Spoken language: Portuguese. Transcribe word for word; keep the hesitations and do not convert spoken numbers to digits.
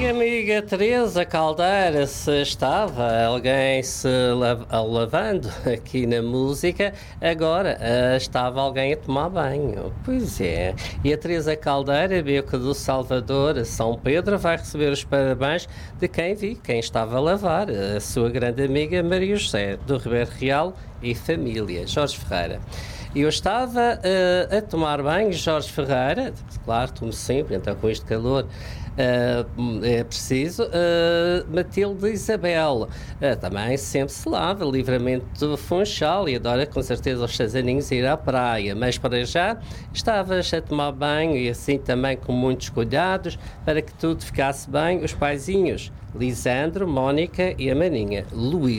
E amiga Teresa Caldeira, se estava alguém se lav- lavando aqui na música, agora ah, estava alguém a tomar banho. Pois é. E a Teresa Caldeira, Beca do Salvador, São Pedro, vai receber os parabéns de quem vi, quem estava a lavar, a sua grande amiga Maria José, do Ribeiro Real e família, Jorge Ferreira. E eu estava uh, a tomar banho, Jorge Ferreira, claro, tomo sempre, então com este calor uh, é preciso, uh, Matilde Isabel, uh, também sempre se lava, livramento do Funchal, e adora com certeza os seus aninhos ir à praia, mas para já estavas a tomar banho e assim também com muitos cuidados para que tudo ficasse bem, os paizinhos, Lisandro, Mónica e a maninha, Luís.